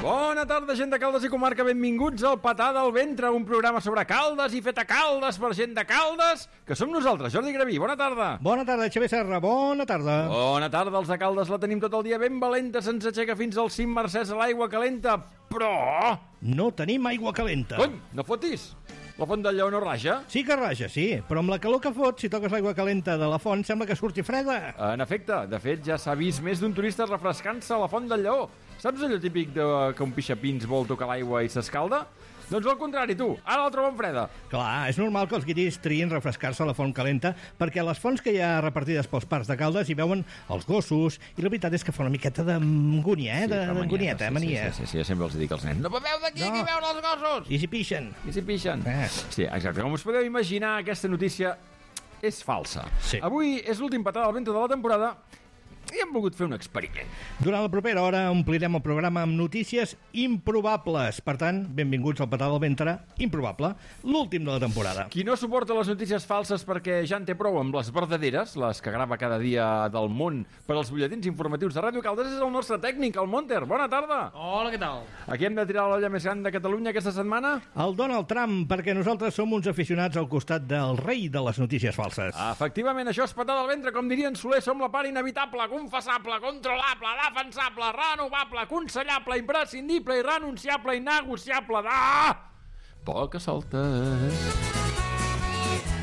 Bona tarda, gent de Caldes i comarca, benvinguts al Petar del Ventre, un programa sobre Caldes i fet a Caldes per gent de Caldes, que som nosaltres, Jordi Graví, bona tarda. Bona tarda, Xavier Serra, bona tarda. Bona tarda, els de Caldes la tenim tot el dia ben valenta, se'ns aixeca fins al cim mercès a l'aigua calenta, però... No tenim aigua calenta. Cony, no fotis, la font del Lleó no raja? Sí que raja, sí, però amb la calor que fot, si toques l'aigua calenta de la font, sembla que surti freda. En efecte, de fet, ja s'ha vist més d'un turista refrescant-se a la font del Lleó. Saps allò típic que un pixapins vol tocar l'aigua i s'escalda? Doncs al contrari, tu, ara la troben freda. Clar, és normal que els guiris triïn refrescar-se a la font calenta, perquè a les fonts que hi ha repartides pels parcs de Caldes hi veuen els gossos, i la veritat és que fa una miqueta d'angúnia, d'angunieta, mania. Sí, jo sempre els dic als nens, no beveu d'aquí, que veuen els gossos! I si pixen. Sí, exacte, com us podeu imaginar, aquesta notícia és falsa. Sí. Avui és l'últim Petar del Ventre de la temporada i hem volgut fer un experiment. Durant la propera hora omplirem el programa amb notícies improbables. Per tant, benvinguts al Petar del Ventre improbable, l'últim de la temporada. Qui no suporta les notícies falses perquè ja en té prou amb les verdaderes, les que grava cada dia del món per als butlletins informatius de Ràdio Caldes, és el nostre tècnic, el Monter. Bona tarda. Hola, què tal? Aquí hem de tirar l'olla més gran de Catalunya aquesta setmana? El Donald Trump, perquè nosaltres som uns aficionats al costat del rei de les notícies falses. Efectivament, això és Petar del Ventre, com dirien Soler, som la part inevitable, confessable, controlable, defensable, renovable, aconsellable, imprescindible, irrenunciable, innegociable de... Poques soltes.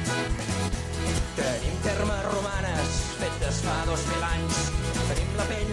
Tenim termes romanes fetes fa 2000 anys. Tenim la pell